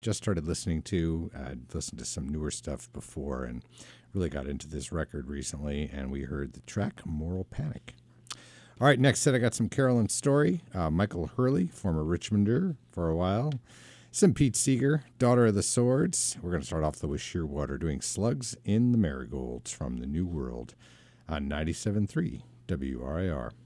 just started listening to. I'd listened to some newer stuff before and really got into this record recently, and we heard the track Moral Panic. All right, next set I got some Carolyn Story, Michael Hurley, former Richmonder for a while, some Pete Seeger, Daughter of the Swords. We're going to start off though with Shearwater doing Slugs in the Marigolds from the New World on 97.3 WRIR.